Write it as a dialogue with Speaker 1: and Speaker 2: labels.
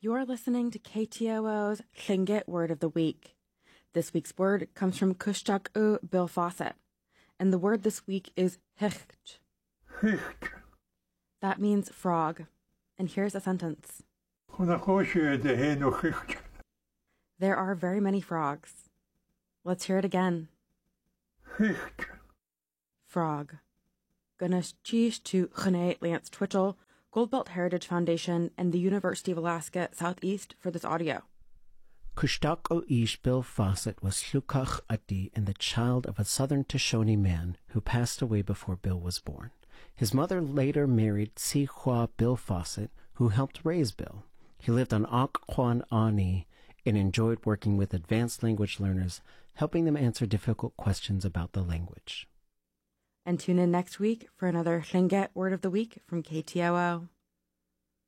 Speaker 1: You're listening to KTOO's Tlingit Word of the Week. This week's word comes from Kushtaq Bill Fawcett, and the word this week is hicht.
Speaker 2: Hicht.
Speaker 1: That means frog. And here's a sentence.
Speaker 2: There
Speaker 1: are very many frogs. Let's hear it again.
Speaker 2: Hicht.
Speaker 1: Frog. Gunas cheese to Chene Lance Twitchell, Goldbelt Heritage Foundation, and the University of Alaska Southeast for this audio.
Speaker 3: Kushtaq Ish Bill Fawcett was Llukach Ati and the child of a southern Shoshone man who passed away before Bill was born. His mother later married Si Hua Bill Fawcett, who helped raise Bill. He lived on Occoquan Ani and enjoyed working with advanced language learners, helping them answer difficult questions about the language.
Speaker 1: And tune in next week for another Tlingit Word of the Week from KTOO.